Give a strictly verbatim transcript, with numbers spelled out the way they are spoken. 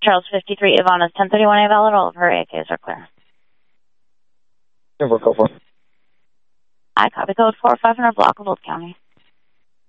Charles fifty-three, Ivana's ten thirty-one A valid. All of her A Ks are clear. Number code four. I copy code four five hundred block of Old County.